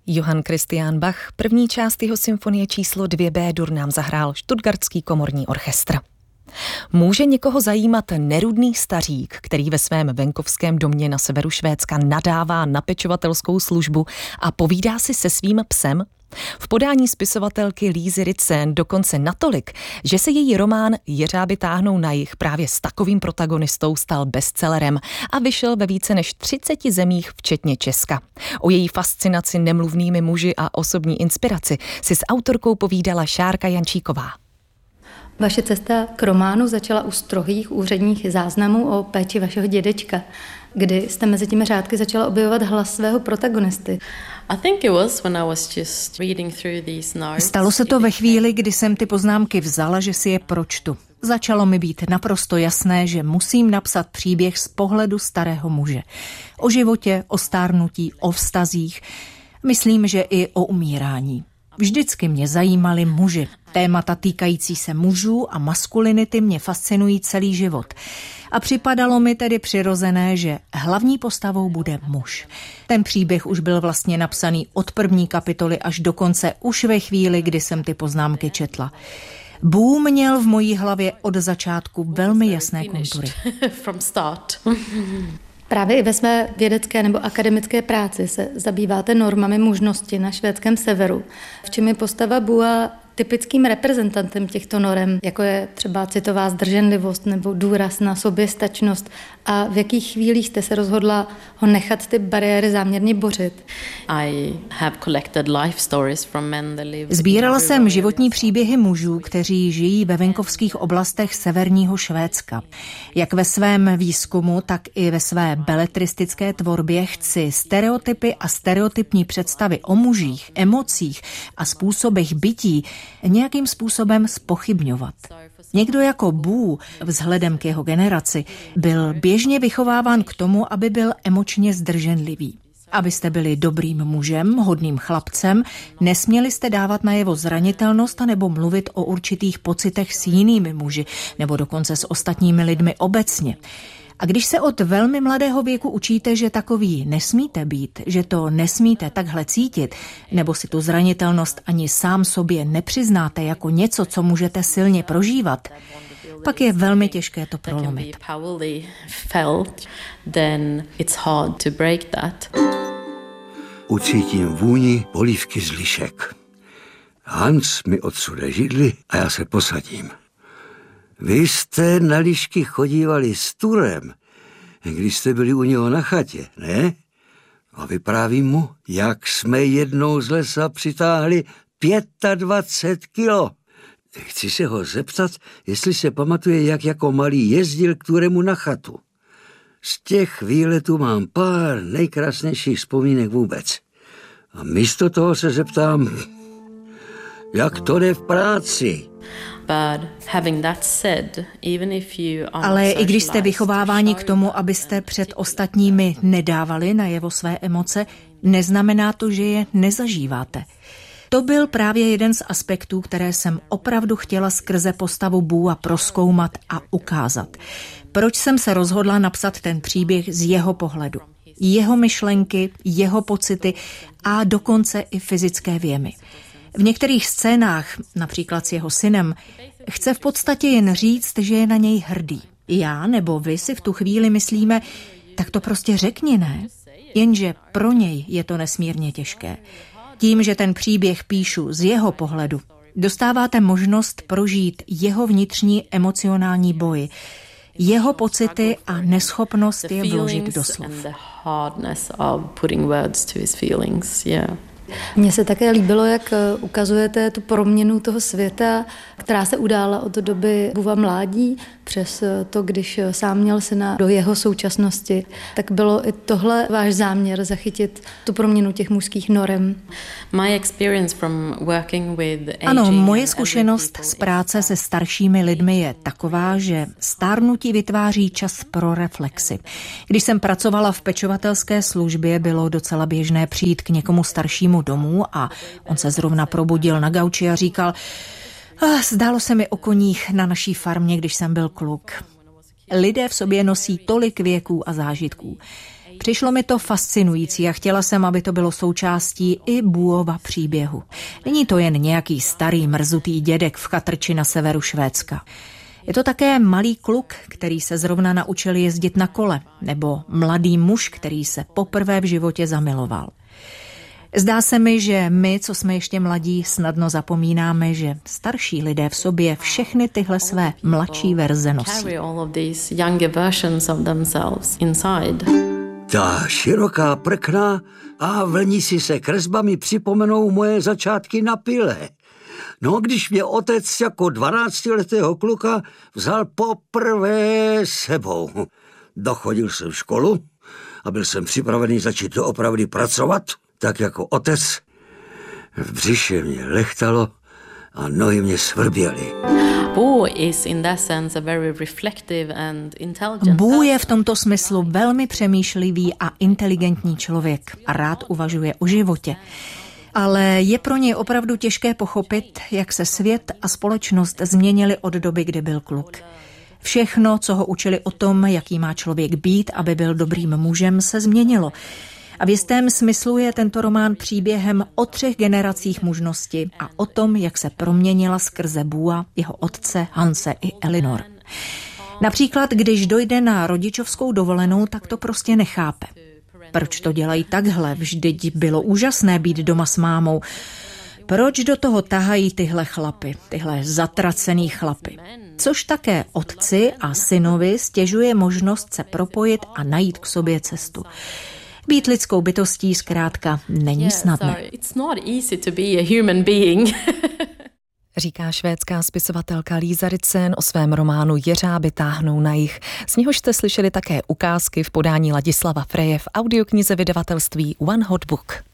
Johann Christian Bach první část jeho symfonie číslo 2 B-dur nám zahrál Stuttgartský komorní orchestr. Může někoho zajímat nerudný stařík, který ve svém venkovském domě na severu Švédska nadává na pečovatelskou službu a povídá si se svým psem? V podání spisovatelky Lízy Ritzen dokonce natolik, že se její román Jeřáby táhnou na jih právě s takovým protagonistou stal bestsellerem a vyšel ve více než 30 zemích, včetně Česka. O její fascinaci nemluvnými muži a osobní inspiraci si s autorkou povídala Šárka Jančíková. Vaše cesta k románu začala u strohých úředních záznamů o péči vašeho dědečka, kdy jste mezi těmi řádky začala objevovat hlas svého protagonisty. Stalo se to ve chvíli, kdy jsem ty poznámky vzala, že si je pročtu. Začalo mi být naprosto jasné, že musím napsat příběh z pohledu starého muže. O životě, o stárnutí, o vztazích, myslím, že i o umírání. Vždycky mě zajímali muži. Témata týkající se mužů a maskulinity mě fascinují celý život. A připadalo mi tedy přirozené, že hlavní postavou bude muž. Ten příběh už byl vlastně napsaný od první kapitoly až do konce, už ve chvíli, kdy jsem ty poznámky četla. Bůh měl v mojí hlavě od začátku velmi jasné kontury. Právě i ve své vědecké nebo akademické práci se zabýváte normami mužnosti na švédském severu. V čem je postava Bua typickým reprezentantem těchto norem, jako je třeba citová zdrženlivost nebo důraz na soběstačnost, a v jakých chvílích jste se rozhodla ho nechat ty bariéry záměrně bořit? Sbírala jsem životní příběhy mužů, kteří žijí ve venkovských oblastech severního Švédska. Jak ve svém výzkumu, tak i ve své beletristické tvorbě chci stereotypy a stereotypní představy o mužích, emocích a způsobech bytí nějakým způsobem zpochybňovat. Někdo jako Bůh, vzhledem k jeho generaci, byl běžně vychováván k tomu, aby byl emočně zdrženlivý. Abyste byli dobrým mužem, hodným chlapcem, nesměli jste dávat najevo zranitelnost anebo mluvit o určitých pocitech s jinými muži nebo dokonce s ostatními lidmi obecně. A když se od velmi mladého věku učíte, že takový nesmíte být, že to nesmíte takhle cítit, nebo si tu zranitelnost ani sám sobě nepřiznáte jako něco, co můžete silně prožívat, pak je velmi těžké to prolomit. Ucítím vůni polívky z lišek. Hans mi odsune židli a já se posadím. Vy jste na lišky chodívali s Turem, když jste byli u něho na chatě, ne? A vyprávím mu, jak jsme jednou z lesa přitáhli 25 kilo. Chci se ho zeptat, jestli se pamatuje, jak jako malý jezdil k Turemu na chatu. Z těch výletů mám pár nejkrásnějších vzpomínek vůbec. A místo toho se zeptám, jak to jde v práci. Ale i když jste vychováváni k tomu, abyste před ostatními nedávali najevo své emoce, neznamená to, že je nezažíváte. To byl právě jeden z aspektů, které jsem opravdu chtěla skrze postavu Bua prozkoumat a ukázat. Proč jsem se rozhodla napsat ten příběh z jeho pohledu? Jeho myšlenky, jeho pocity a dokonce i fyzické věmy. V některých scénách, například s jeho synem, chce v podstatě jen říct, že je na něj hrdý. Já nebo vy si v tu chvíli myslíme, tak to prostě řekni, ne? Jenže pro něj je to nesmírně těžké. Tím, že ten příběh píšu z jeho pohledu, dostáváte možnost prožít jeho vnitřní emocionální boj, jeho pocity a neschopnost je vložit do slov. Mně se také líbilo, jak ukazujete tu proměnu toho světa, která se udála od doby Buva mládí, přes to, když sám měl syna, do jeho současnosti. Tak bylo i tohle váš záměr zachytit tu proměnu těch mužských norem? Ano, moje zkušenost z práce se staršími lidmi je taková, že stárnutí vytváří čas pro reflexi. Když jsem pracovala v pečovatelské službě, bylo docela běžné přijít k někomu staršímu domů a on se zrovna probudil na gauči a říkal: zdálo se mi o koních na naší farmě, když jsem byl kluk. Lidé v sobě nosí tolik věků a zážitků. Přišlo mi to fascinující a chtěla jsem, aby to bylo součástí i Buova příběhu. Není to jen nějaký starý mrzutý dědek v chatrči na severu Švédska. Je to také malý kluk, který se zrovna naučil jezdit na kole, nebo mladý muž, který se poprvé v životě zamiloval. Zdá se mi, že my, co jsme ještě mladí, snadno zapomínáme, že starší lidé v sobě všechny tyhle své mladší verze nosí. Ta široká prkna a vlnísi se kresbami připomenou moje začátky na pile. No, když mě otec jako 12letého kluka vzal poprvé sebou. Dochodil jsem školu a byl jsem připravený začít doopravdy pracovat, tak jako otec. V břiše mě lechtalo a nohy mě svrběly. Boo je v tomto smyslu velmi přemýšlivý a inteligentní člověk a rád uvažuje o životě. Ale je pro něj opravdu těžké pochopit, jak se svět a společnost změnily od doby, kdy byl kluk. Všechno, co ho učili o tom, jaký má člověk být, aby byl dobrým mužem, se změnilo. A v jistém smyslu je tento román příběhem o 3 generacích mužnosti a o tom, jak se proměnila skrze Bua, jeho otce, Hanse i Elinor. Například, když dojde na rodičovskou dovolenou, tak to prostě nechápe. Proč to dělají takhle? Vždyť bylo úžasné být doma s mámou. Proč do toho tahají tyhle chlapy, tyhle zatracený chlapy? Což také otci a synovi stěžuje možnost se propojit a najít k sobě cestu. Být lidskou bytostí zkrátka není snadné. Říká švédská spisovatelka Lisa Ritzen o svém románu Jeřáby táhnou na jih. Z něhož jste slyšeli také ukázky v podání Ladislava Freje v audioknize vydavatelství One Hot Book.